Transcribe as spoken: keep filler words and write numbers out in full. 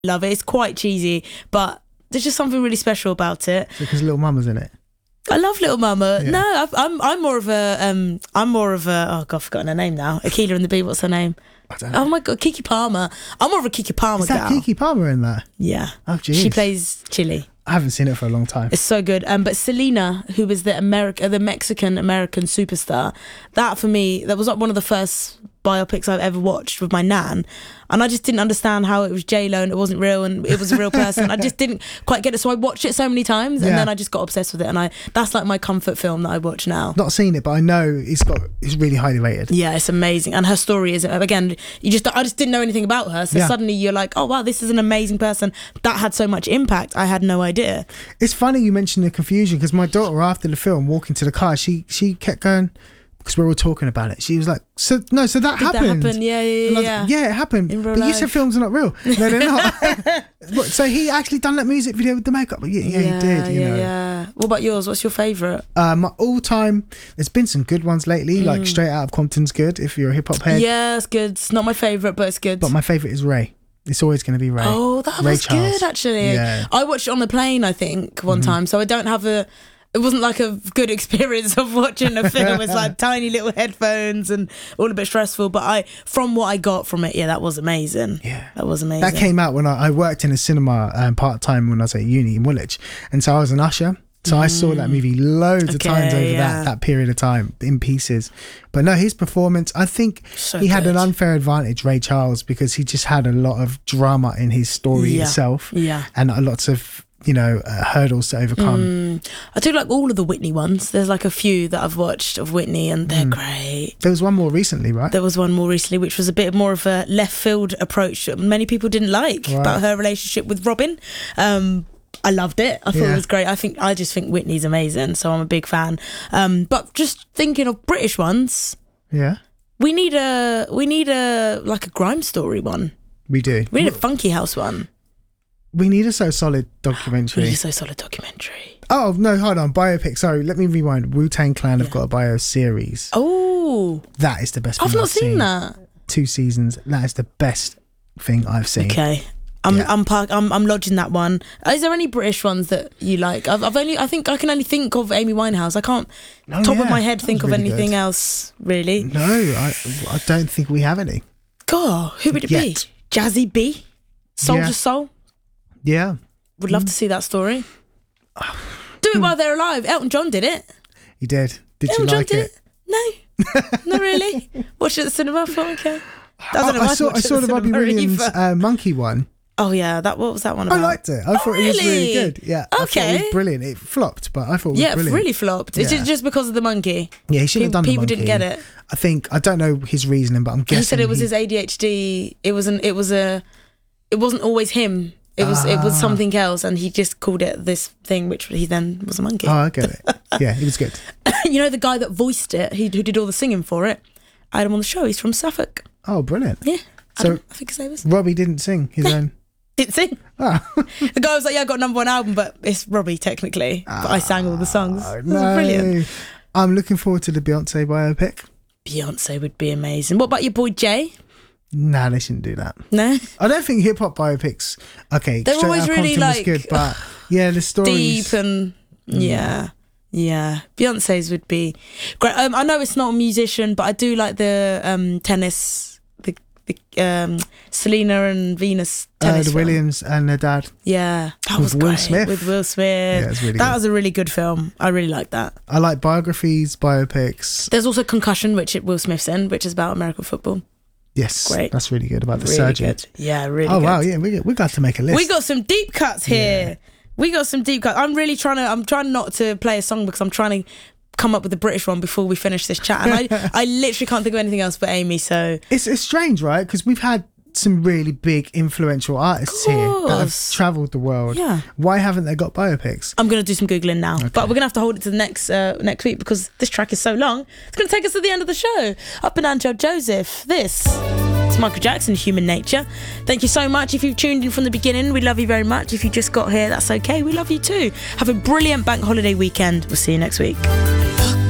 love it. It's quite cheesy, but there's just something really special about it. Because Little Mama's in it. I love Little Mama. Yeah. No, I've, I'm I'm more of a um I'm more of a oh god, I've forgotten her name now. Akilah and the Bee. What's her name? I don't know. Oh my god, Keke Palmer. I'm more of a Keke Palmer Is that girl. Keke Palmer in that? Yeah. Oh, jeez. She plays Chili. I haven't seen it for a long time. It's so good. Um, but Selena, who was the America, the Mexican American superstar, that for me, that was like one of the first biopics I've ever watched with my nan, and I just didn't understand how it was J Lo and it wasn't real and it was a real person. I just didn't quite get it, so I watched it so many times, and Yeah. then I just got obsessed with it. And I that's like my comfort film that I watch now. Not seen it, but I know it's got it's really highly rated. Yeah, it's amazing, and her story is again. You just I just didn't know anything about her, so Yeah. suddenly you're like, oh wow, this is an amazing person that had so much impact. I had no idea. It's funny you mentioned the confusion because my daughter, after the film, walking to the car, she she kept going because we were all talking about it. She was like, "So no, so that Did happened." that happen? Yeah, yeah, And I was yeah. like, yeah, it happened. In But real you said life. films are not real. No, they're not. What, so he actually done that music video with the makeup? Yeah, yeah, he did. You yeah, know. yeah. What about yours? What's your favourite? Uh, my all-time. There's been some good ones lately. Mm. Like Straight Out of Compton's good if you're a hip hop head. Yeah, it's good. It's not my favourite, but it's good. But my favorite is Ray. It's always going to be Ray. oh, that Ray was Charles. good actually. Yeah. I watched it on the plane, I think, one Mhm. time, so I don't have a. It wasn't like a good experience of watching a film. It's like tiny little headphones and all a bit stressful. But I, from what I got from it, yeah, that was amazing. Yeah. That was amazing. That came out when I, I worked in a cinema um, part time when I was at uni in Woolwich, and so I was an usher. So I saw that movie loads of Okay, times over yeah. that, that period of time in pieces. But no, his performance, I think So he had an good. unfair advantage, Ray Charles, because he just had a lot of drama in his story Yeah. itself, Yeah. and lots of you know uh, hurdles to overcome. Mm. I do like all of the Whitney ones. There's like a few that I've watched of Whitney, and they're Mm. great. There was one more recently, right? There was one more recently, which was a bit more of a left field approach that many people didn't like Right. about her relationship with Robin. Um, I loved it. I thought Yeah. it was great. I think I just think Whitney's amazing, so I'm a big fan. Um, but just thinking of British ones, Yeah, we need a we need a like a grime story one. we do. We need a Funky House one. We need a So Solid We documentary. need a So Solid documentary. Oh no, hold on, biopic. Sorry, let me rewind. Wu-Tang Clan have Yeah. got a bio series. Oh, That is the best. I've thing not seen, seen. that. Two seasons. That is the best thing I've seen. Okay. I'm Yeah. I'm, park, I'm I'm lodging that one. Is there any British ones that you like? I've, I've only I think I can only think of Amy Winehouse. I can't Oh, top yeah, of my head that think was of really anything good. else really. No, I I don't think we have any. God, who would it Yet. be? Jazzy B, Soldier Yeah. Soul. Yeah. Would love to see that story. Do it while they're alive. Elton John did it. He did. Did Elton you John like did it? it. No, not really. Watched it at the cinema. Thought okay. I don't know. I, if I saw watched I it saw at the the Robbie cinema Williams either. uh, monkey one. Oh yeah, that what was that one I about? liked it. I thought it was really really? good. Yeah. I thought it Okay. was brilliant. It flopped, but I thought it was Yeah, it brilliant. really flopped. It's Yeah. just, just because of the monkey. Yeah, he should have People, done the people didn't monkey. get it. I think I don't know his reasoning, but I'm guessing He said it was he- his A D H D. It wasn't. It was a. It wasn't always him. It was. It was Ah. something else, and he just called it this thing, which he then was a monkey. Oh, I get it. Yeah, it was good. You know the guy that voiced it, he who did all the singing for it. I had him on the show. He's from Suffolk. Oh, brilliant. Yeah. So- Adam, I think his name was. Robbie didn't sing his own. Didn't sing. Ah. The guy was like, "Yeah, I got a number one album, but it's Robbie technically." But I sang all the songs. Oh, It was no. brilliant. I'm looking forward to the Beyonce biopic. Beyonce would be amazing. What about your boy Jay? Nah, they shouldn't do that. No, I don't think hip hop biopics. Okay, They're Straight always Outta really, Compton was like, good, but yeah, the stories. deep and yeah, yeah. Beyonce's would be great. Um, I know it's not a musician, but I do like the um, tennis, the the um, Selena and Venus uh, tennis. the film. Williams and their dad. Yeah, that With was Will great. Smith. With Will Smith. Yeah, it's really that good. was a really good film. I really like that. I like biographies, biopics. There's also Concussion, which it Will Smith's in, which is about American football. Yes, Great. that's really good about the Really surgeon. good. Yeah, really Oh good. wow, yeah, we we got to make a list. We got some deep cuts here. Yeah. We got some deep cuts. I'm really trying to. I'm trying not to play a song because I'm trying to come up with a British one before we finish this chat. And I, I literally can't think of anything else but Amy. So It's it's strange, right? Because we've had some really big influential artists here that have Course. travelled the world. yeah, Why haven't they got biopics? I'm gonna do some googling now. But we're gonna have to hold it to the next uh, next week because this track is so long. It's gonna take us to the end of the show. Up and down Joe Joseph. This. It's Michael Jackson, Human Nature. Thank you so much. If you've tuned in from the beginning, we love you very much. If you just got here, that's okay. We love you too. Have a brilliant bank holiday weekend. We'll see you next week.